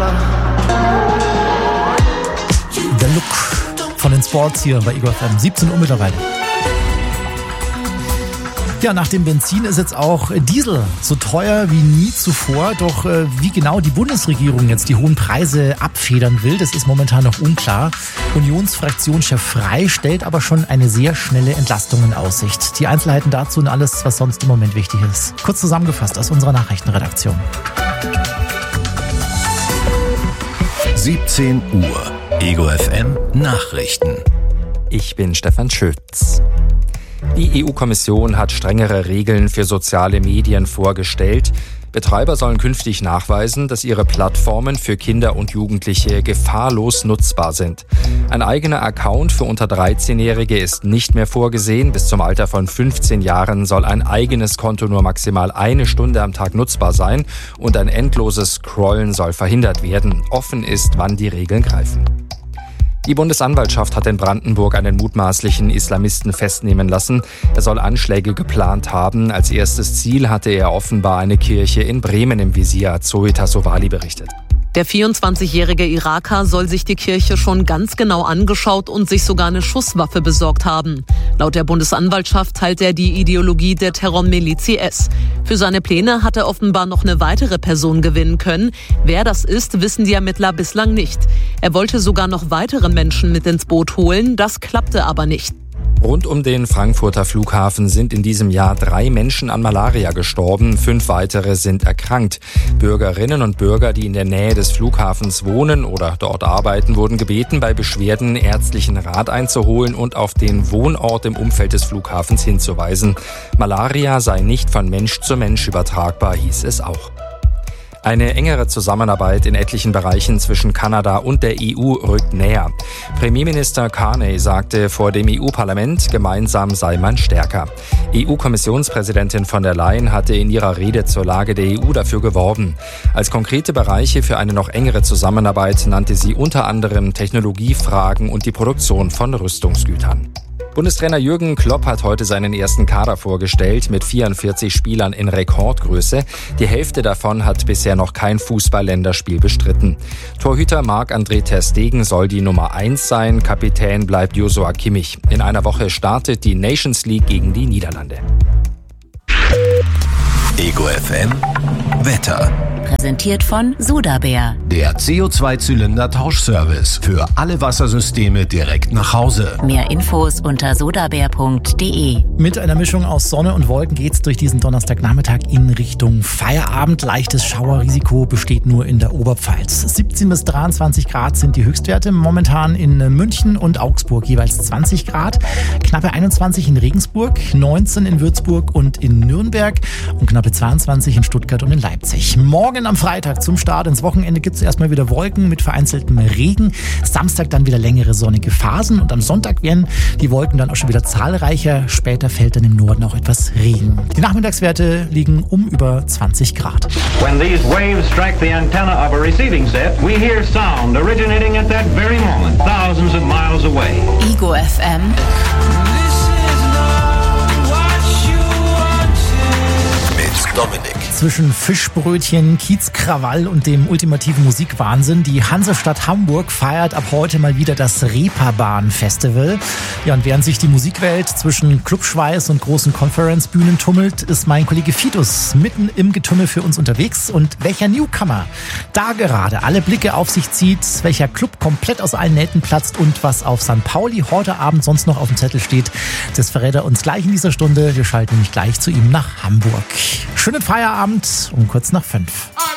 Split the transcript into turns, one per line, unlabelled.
Umbrella. Der Look von den Sports hier bei Ego FM. 17 Uhr mittlerweile. Ja, nach dem Benzin ist jetzt auch Diesel so teuer wie nie zuvor. Doch wie genau die Bundesregierung jetzt die hohen Preise abfedern will, das ist momentan noch unklar. Unionsfraktionschef Frey stellt aber schon eine sehr schnelle Entlastung in Aussicht. Die Einzelheiten dazu und alles, was sonst im Moment wichtig ist. Kurz zusammengefasst aus unserer Nachrichtenredaktion.
17 Uhr. Ego FM Nachrichten.
Ich bin Stefan Schütz. Die EU-Kommission hat strengere Regeln für soziale Medien vorgestellt. Betreiber sollen künftig nachweisen, dass ihre Plattformen für Kinder und Jugendliche gefahrlos nutzbar sind. Ein eigener Account für unter 13-Jährige ist nicht mehr vorgesehen. Bis zum Alter von 15 Jahren soll ein eigenes Konto nur maximal 1 Stunde am Tag nutzbar sein und ein endloses Scrollen soll verhindert werden. Offen ist, wann die Regeln greifen. Die Bundesanwaltschaft hat in Brandenburg einen mutmaßlichen Islamisten festnehmen lassen. Er soll Anschläge geplant haben. Als erstes Ziel hatte er offenbar eine Kirche in Bremen im Visier, Zoe Tassovali berichtet.
Der 24-jährige Iraker soll sich die Kirche schon ganz genau angeschaut und sich sogar eine Schusswaffe besorgt haben. Laut der Bundesanwaltschaft teilt er die Ideologie der Terrormiliz IS. Für seine Pläne hat er offenbar noch eine weitere Person gewinnen können. Wer das ist, wissen die Ermittler bislang nicht. Er wollte sogar noch weitere Menschen mit ins Boot holen, das klappte aber nicht.
Rund um den Frankfurter Flughafen sind in diesem Jahr 3 Menschen an Malaria gestorben, 5 weitere sind erkrankt. Bürgerinnen und Bürger, die in der Nähe des Flughafens wohnen oder dort arbeiten, wurden gebeten, bei Beschwerden ärztlichen Rat einzuholen und auf den Wohnort im Umfeld des Flughafens hinzuweisen. Malaria sei nicht von Mensch zu Mensch übertragbar, hieß es auch. Eine engere Zusammenarbeit in etlichen Bereichen zwischen Kanada und der EU rückt näher. Premierminister Carney sagte vor dem EU-Parlament, gemeinsam sei man stärker. EU-Kommissionspräsidentin von der Leyen hatte in ihrer Rede zur Lage der EU dafür geworben. Als konkrete Bereiche für eine noch engere Zusammenarbeit nannte sie unter anderem Technologiefragen und die Produktion von Rüstungsgütern. Bundestrainer Jürgen Klopp hat heute seinen ersten Kader vorgestellt mit 44 Spielern in Rekordgröße. Die Hälfte davon hat bisher noch kein Fußball-Länderspiel bestritten. Torhüter Marc-André ter Stegen soll die Nummer 1 sein. Kapitän bleibt Joshua Kimmich. In einer Woche startet die Nations League gegen die Niederlande.
Ego FM Wetter.
Präsentiert von Sodabär.
Der CO2-Zylinder-Tauschservice für alle Wassersysteme direkt nach Hause.
Mehr Infos unter sodabär.de.
Mit einer Mischung aus Sonne und Wolken geht's durch diesen Donnerstagnachmittag in Richtung Feierabend. Leichtes Schauerrisiko besteht nur in der Oberpfalz. 17 bis 23 Grad sind die Höchstwerte. Momentan in München und Augsburg jeweils 20 Grad. Knappe 21 in Regensburg, 19 in Würzburg und in Nürnberg und knappe 22 in Stuttgart und in Leipzig. Morgen am Freitag zum Start ins Wochenende gibt es erstmal wieder Wolken mit vereinzeltem Regen. Samstag dann wieder längere sonnige Phasen und am Sonntag werden die Wolken dann auch schon wieder zahlreicher. Später fällt dann im Norden auch etwas Regen. Die Nachmittagswerte liegen über 20 Grad.
When these waves strike the antenna of a receiving set, we hear sound originating at that very moment, thousands of miles away.
Ego FM.
Mit Dominik.
Zwischen Fischbrötchen, Kiezkrawall und dem ultimativen Musikwahnsinn. Die Hansestadt Hamburg feiert ab heute mal wieder das Reeperbahn-Festival. Ja, und während sich die Musikwelt zwischen Clubschweiß und großen Conference-Bühnen tummelt, ist mein Kollege Fitus mitten im Getümmel für uns unterwegs. Und welcher Newcomer da gerade alle Blicke auf sich zieht, welcher Club komplett aus allen Nähten platzt und was auf St. Pauli heute Abend sonst noch auf dem Zettel steht, das verrät er uns gleich in dieser Stunde. Wir schalten nämlich gleich zu ihm nach Hamburg. Schönen Feierabend um kurz nach 5.